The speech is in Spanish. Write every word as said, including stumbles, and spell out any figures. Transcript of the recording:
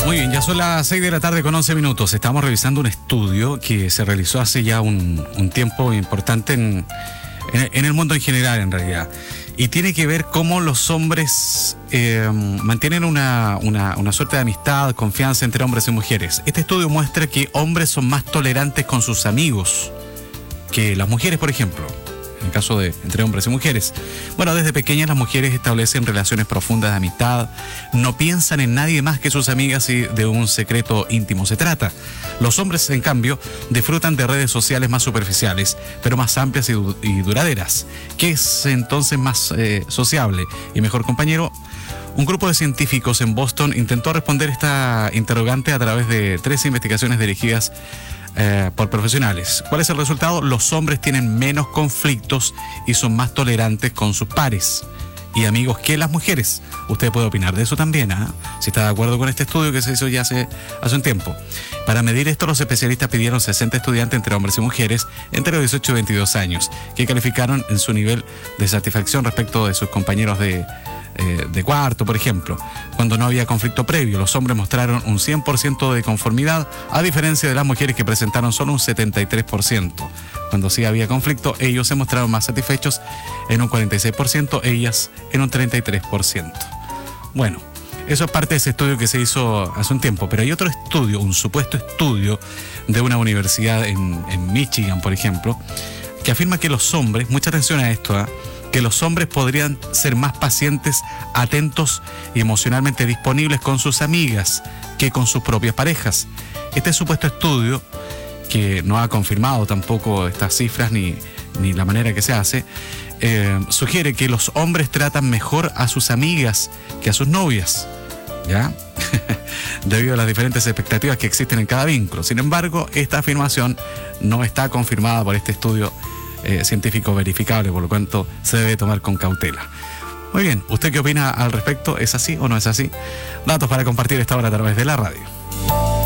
Muy bien, ya son las seis de la tarde con once minutos. Estamos revisando un estudio que se realizó hace ya un, un tiempo importante en, en, en el mundo en general, en realidad. Y tiene que ver cómo los hombres eh, mantienen una, una, una suerte de amistad, confianza entre hombres y mujeres. Este estudio muestra que hombres son más tolerantes con sus amigos que las mujeres, por ejemplo. En el caso de entre hombres y mujeres. Bueno, desde pequeñas las mujeres establecen relaciones profundas de amistad, no piensan en nadie más que sus amigas y de un secreto íntimo se trata. Los hombres, en cambio, disfrutan de redes sociales más superficiales, pero más amplias y, du y duraderas. ¿Qué es entonces más eh, sociable y mejor compañero? Un grupo de científicos en Boston intentó responder esta interrogante a través de tres investigaciones dirigidas Eh, por profesionales. ¿Cuál es el resultado? Los hombres tienen menos conflictos y son más tolerantes con sus pares y amigos que las mujeres. Usted puede opinar de eso también, ¿eh? Si está de acuerdo con este estudio que se hizo ya hace, hace un tiempo. Para medir esto, los especialistas pidieron sesenta estudiantes entre hombres y mujeres entre los dieciocho y veintidós años, que calificaron en su nivel de satisfacción respecto de sus compañeros de Eh, de cuarto, por ejemplo. Cuando no había conflicto previo, los hombres mostraron un cien por ciento de conformidad, a diferencia de las mujeres que presentaron solo un setenta y tres por ciento. Cuando sí había conflicto, ellos se mostraron más satisfechos en un cuarenta y seis por ciento, ellas en un treinta y tres por ciento. Bueno, eso es parte de ese estudio que se hizo hace un tiempo, pero hay otro estudio, un supuesto estudio de una universidad en, en Michigan, por ejemplo, que afirma que los hombres, mucha atención a esto, ¿eh? que los hombres podrían ser más pacientes, atentos y emocionalmente disponibles con sus amigas que con sus propias parejas. Este supuesto estudio, que no ha confirmado tampoco estas cifras ni, ni la manera que se hace, eh, sugiere que los hombres tratan mejor a sus amigas que a sus novias, ¿ya? Debido a las diferentes expectativas que existen en cada vínculo. Sin embargo, esta afirmación no está confirmada por este estudio Eh, científico verificable, por lo tanto se debe tomar con cautela. Muy bien, ¿usted qué opina al respecto? ¿Es así o no es así? Datos para compartir esta hora a través de la radio.